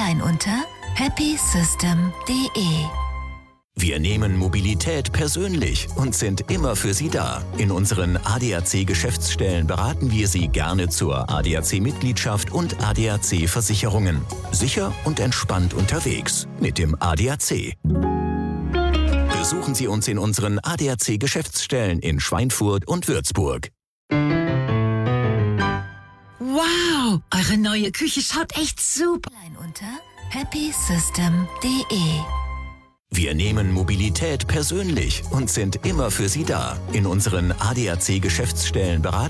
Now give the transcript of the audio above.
online unter happysystem.de. Wir nehmen Mobilität persönlich und sind immer für Sie da. In unseren ADAC-Geschäftsstellen beraten wir Sie gerne zur ADAC-Mitgliedschaft und ADAC-Versicherungen. Sicher und entspannt unterwegs mit dem ADAC. Besuchen Sie uns in unseren ADAC-Geschäftsstellen in Schweinfurt und Würzburg. Wow, eure neue Küche schaut echt super. Online unter happysystem.de. Wir nehmen Mobilität persönlich und sind immer für Sie da. In unseren ADAC-Geschäftsstellen beraten